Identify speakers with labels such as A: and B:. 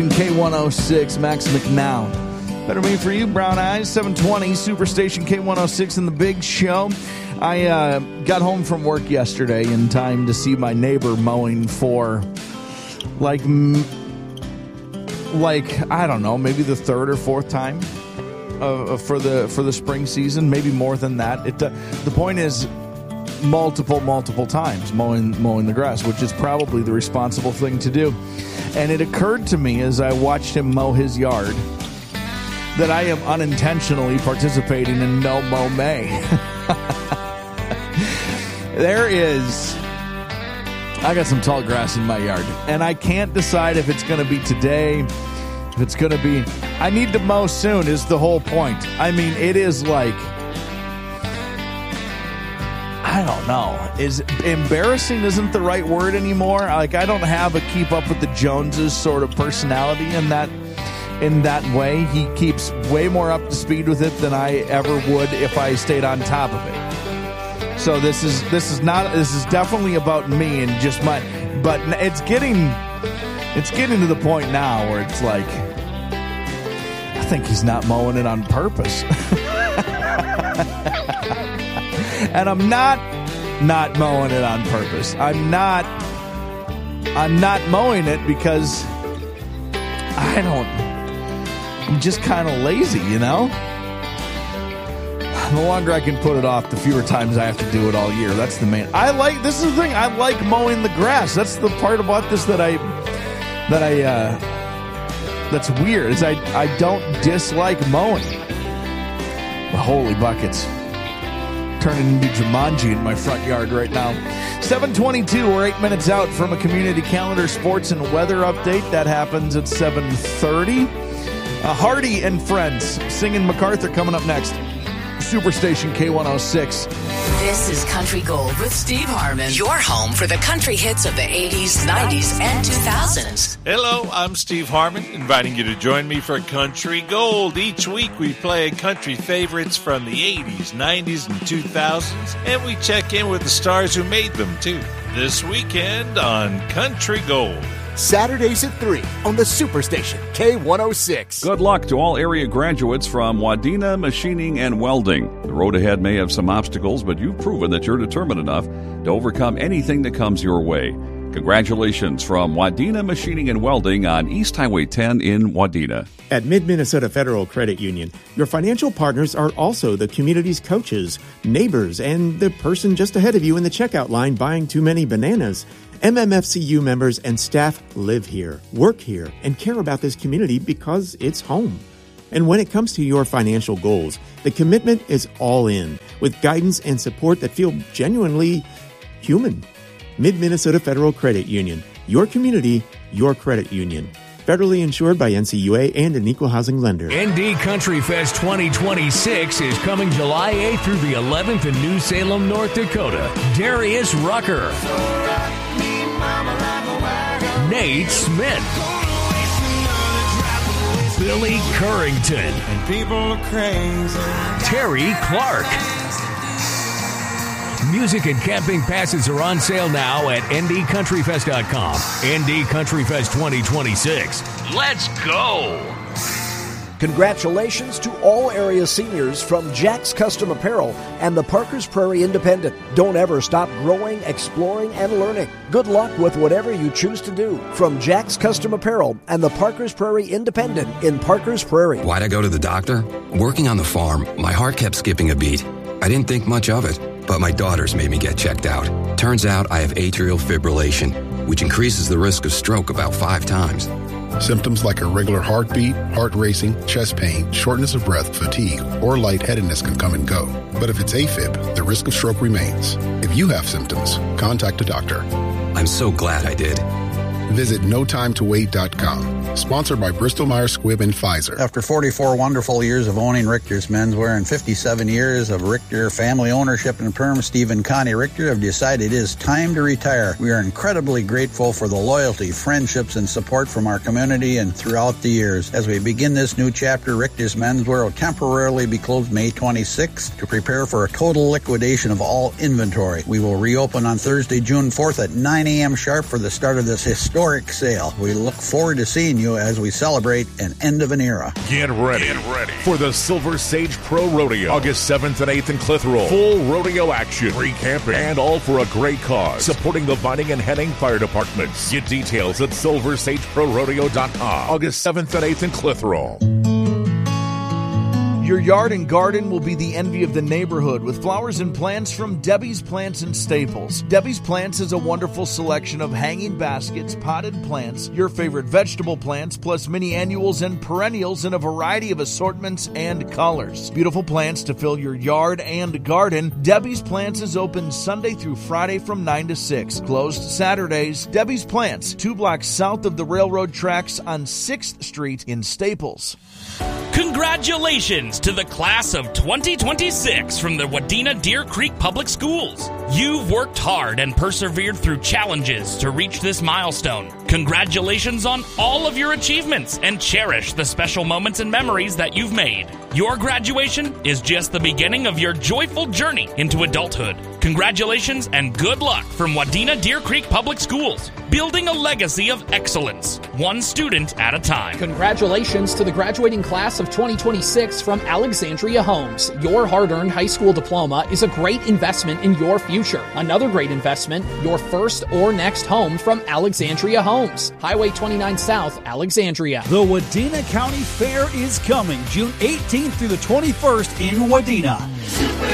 A: K106, Max McNown. Better Me For You, Brown Eyes, 720, Superstation K106 in the Big Show. I got home from work yesterday in time to see my neighbor mowing for, like I don't know, maybe the third or fourth time for the spring season, maybe more than that. The point is multiple times mowing the grass, which is probably the responsible thing to do. And it occurred to me as I watched him mow his yard that I am unintentionally participating in No Mow May. I got some tall grass in my yard, and I can't decide if it's going to be today, if it's going to be... I need to mow soon is the whole point. I mean, it is like... I don't know. Is embarrassing isn't the right word anymore. Like, I don't have a keep up with the Joneses sort of personality in that way. He keeps way more up to speed with it than I ever would if I stayed on top of it. So this is definitely about me and just my, but it's getting to the point now where it's like, I think he's not mowing it on purpose. And I'm not mowing it on purpose. I'm not mowing it because I'm just kind of lazy, you know? The longer I can put it off, the fewer times I have to do it all year. That's the main. This is the thing. I like mowing the grass. That's the part about this that's weird, is I don't dislike mowing. But holy buckets. Turning into Jumanji in my front yard right now. 7:22, we're 8 minutes out from a community calendar sports and weather update. That happens at 7:30. Hardy and Friends singing MacArthur coming up next. Superstation K106.
B: This is Country Gold with Steve Harmon. Your home for the country hits of the 80s, 90s, and 2000s.
C: Hello, I'm Steve Harmon, inviting you to join me for Country Gold. Each week we play country favorites from the 80s, 90s, and 2000s, and we check in with the stars who made them, too. This weekend on Country Gold.
D: Saturdays at 3 on the Superstation K106.
E: Good luck to all area graduates from Wadena Machining and Welding. The road ahead may have some obstacles, but you've proven that you're determined enough to overcome anything that comes your way. Congratulations from Wadena Machining and Welding on East Highway 10 in Wadena.
F: At Mid-Minnesota Federal Credit Union, your financial partners are also the community's coaches, neighbors, and the person just ahead of you in the checkout line buying too many bananas. MMFCU members and staff live here, work here, and care about this community because it's home. And when it comes to your financial goals, the commitment is all in, with guidance and support that feel genuinely human. Mid-Minnesota Federal Credit Union, your community, your credit union. Federally insured by NCUA and an equal housing lender.
G: ND Country Fest 2026 is coming July 8th through the 11th in New Salem, North Dakota. Darius Rucker, Nate Smith, Billy Currington,
H: and people are crazy.
G: Terry Clark. Music and camping passes are on sale now at ndcountryfest.com. ND Country Fest 2026. Let's go!
I: Congratulations to all area seniors from Jack's Custom Apparel and the Parkers Prairie Independent. Don't ever stop growing, exploring, and learning. Good luck with whatever you choose to do. From Jack's Custom Apparel and the Parkers Prairie Independent in Parkers Prairie.
J: Why'd I go to the doctor? Working on the farm, my heart kept skipping a beat. I didn't think much of it, but my daughters made me get checked out. Turns out I have atrial fibrillation, which increases the risk of stroke about 5 times.
K: Symptoms like irregular heartbeat, heart racing, chest pain, shortness of breath, fatigue, or lightheadedness can come and go. But if it's AFib, the risk of stroke remains. If you have symptoms, contact a doctor.
J: I'm so glad I did.
K: Visit NoTimeToWait.com. Sponsored by Bristol-Myers Squibb and Pfizer.
L: After 44 wonderful years of owning Richter's Menswear and 57 years of Richter family ownership and firm, Steve and Connie Richter have decided it is time to retire. We are incredibly grateful for the loyalty, friendships, and support from our community and throughout the years. As we begin this new chapter, Richter's Menswear will temporarily be closed May 26th to prepare for a total liquidation of all inventory. We will reopen on Thursday, June 4th at 9 a.m. sharp for the start of this historic sale. We look forward to seeing you you as we celebrate an end of an era.
M: Get ready for the Silver Sage Pro Rodeo, August 7th and 8th in Clitheroe. Full rodeo action, free camping, and all for a great cause, supporting the Vining and Henning Fire Departments. Get details at silversageprorodeo.com. August 7th and 8th in Clitheroe.
A: Your yard and garden will be the envy of the neighborhood with flowers and plants from Debbie's Plants and Staples. Debbie's Plants is a wonderful selection of hanging baskets, potted plants, your favorite vegetable plants, plus mini annuals and perennials in a variety of assortments and colors. Beautiful plants to fill your yard and garden. Debbie's Plants is open Sunday through Friday from 9 to 6. Closed Saturdays. Debbie's Plants, 2 blocks south of the railroad tracks on 6th Street in Staples.
N: Congratulations to the class of 2026 from the Wadena Deer Creek Public Schools. You've worked hard and persevered through challenges to reach this milestone. Congratulations on all of your achievements and cherish the special moments and memories that you've made. Your graduation is just the beginning of your joyful journey into adulthood. Congratulations and good luck from Wadena Deer Creek Public Schools, building a legacy of excellence, one student at a time.
O: Congratulations to the graduating class of 2026 from Alexandria Homes. Your hard-earned high school diploma is a great investment in your future. Another great investment, your first or next home from Alexandria Homes. Highway 29 South, Alexandria.
P: The Wadena County Fair is coming June 18th through the 21st in Wadena.